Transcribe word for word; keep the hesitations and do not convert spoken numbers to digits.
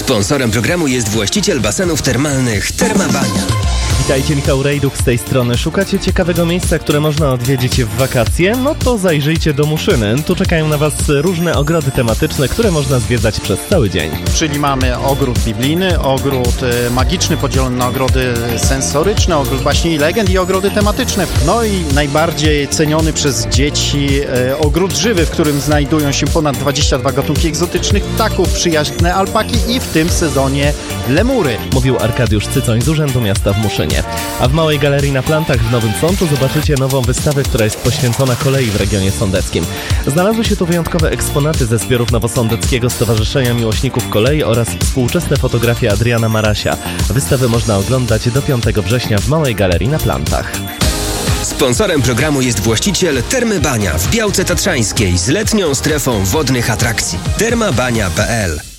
Sponsorem programu jest właściciel basenów termalnych Terma Bania. Witajcie, Michał Rejduch z tej strony. Szukacie ciekawego miejsca, które można odwiedzić w wakacje? No to zajrzyjcie do Muszyny. Tu czekają na Was różne ogrody tematyczne, które można zwiedzać przez cały dzień. Czyli mamy ogród biblijny, ogród magiczny podzielony na ogrody sensoryczne, ogród baśni i legend i ogrody tematyczne. No i najbardziej ceniony przez dzieci e, ogród żywy, w którym znajdują się ponad dwadzieścia dwa gatunki egzotycznych ptaków, przyjaźne alpaki i w tym sezonie lemury. Mówił Arkadiusz Cycoń z Urzędu Miasta w Muszynie. A w Małej Galerii na Plantach w Nowym Sączu zobaczycie nową wystawę, która jest poświęcona kolei w regionie sądeckim. Znalazły się tu wyjątkowe eksponaty ze zbiorów Nowosądeckiego Stowarzyszenia Miłośników Kolei oraz współczesne fotografie Adriana Marasia. Wystawę można oglądać do piątego września w Małej Galerii na Plantach. Sponsorem programu jest właściciel Termy Bania w Białce Tatrzańskiej z letnią strefą wodnych atrakcji. terma bania kropka p l